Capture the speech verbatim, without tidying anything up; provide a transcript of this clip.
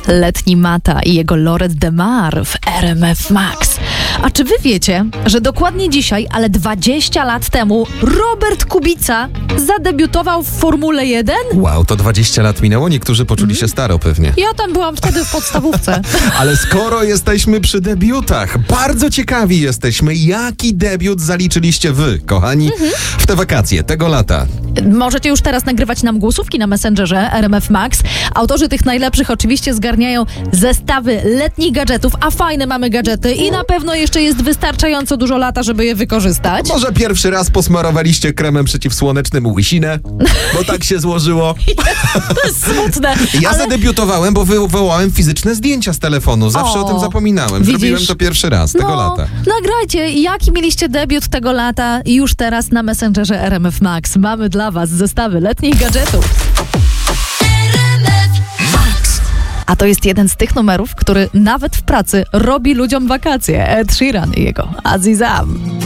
Letni Mata i jego Loret de Mar w R M F Max. A czy wy wiecie, że dokładnie dzisiaj, ale dwadzieścia lat temu Robert Kubica zadebiutował w Formule jeden? Wow, to dwadzieścia lat minęło, niektórzy poczuli mm. się staro pewnie. Ja tam byłam wtedy w podstawówce. Ale skoro jesteśmy przy debiutach, bardzo ciekawi jesteśmy, jaki debiut zaliczyliście wy, kochani, mm-hmm. w te wakacje tego lata. Możecie już teraz nagrywać nam głosówki na Messengerze R M F Max. Autorzy tych najlepszych oczywiście zgarniają zestawy letnich gadżetów, a fajne mamy gadżety i na pewno jeszcze jest wystarczająco dużo lata, żeby je wykorzystać. Może pierwszy raz posmarowaliście kremem przeciwsłonecznym łysinę, bo tak się złożyło. To jest smutne. Ja ale... zadebiutowałem, bo wywołałem fizyczne zdjęcia z telefonu. Zawsze o, o tym zapominałem. Widzisz? Zrobiłem to pierwszy raz tego no, lata. Nagrajcie, jaki mieliście debiut tego lata już teraz na Messengerze R M F Max. Mamy dla was zestawy letnich gadżetów. A to jest jeden z tych numerów, który nawet w pracy robi ludziom wakacje. Ed Sheeran i jego Azizam.